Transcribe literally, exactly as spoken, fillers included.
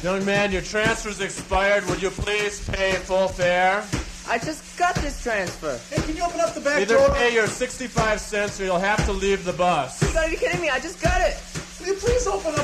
Young man, your transfer's expired. Would you please pay full fare? I just got this transfer. Hey, can you open up the back Either door? pay your sixty-five cents or you'll have to leave the bus. You gotta be kidding me. I just got it. Will you please open up